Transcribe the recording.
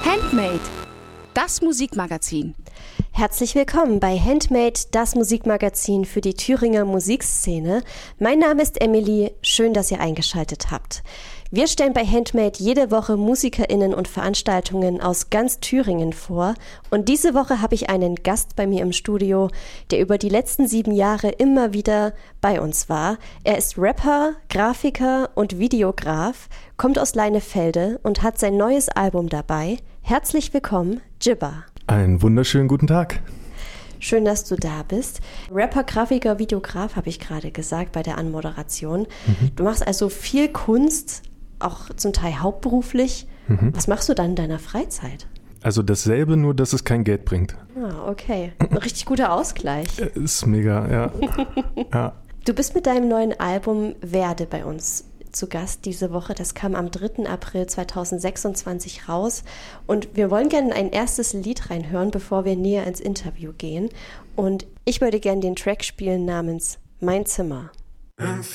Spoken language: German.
Handmade, das Musikmagazin. Herzlich willkommen bei Handmade, das Musikmagazin für die Thüringer Musikszene. Mein Name ist Emily, schön, dass ihr eingeschaltet habt. Wir stellen bei Handmade jede Woche MusikerInnen und Veranstaltungen aus ganz Thüringen vor. Und diese Woche habe ich einen Gast bei mir im Studio, der über die letzten 7 Jahre immer wieder bei uns war. Er ist Rapper, Grafiker und Videograf, kommt aus Leinefelde und hat sein neues Album dabei. Herzlich willkommen, Jibba. Einen wunderschönen guten Tag. Schön, dass du da bist. Rapper, Grafiker, Videograf habe ich gerade gesagt bei der Anmoderation. Du machst also viel Kunst, auch zum Teil hauptberuflich. Was machst du dann in deiner Freizeit? Also dasselbe, nur dass es kein Geld bringt. Ah, okay. Ein richtig guter Ausgleich. Ist mega, ja. Ja. Du bist mit deinem neuen Album Werde bei uns zu Gast diese Woche. Das kam am 3. April 2026 raus. Und wir wollen gerne ein erstes Lied reinhören, bevor wir näher ins Interview gehen. Und ich würde gerne den Track spielen namens Mein Zimmer. Im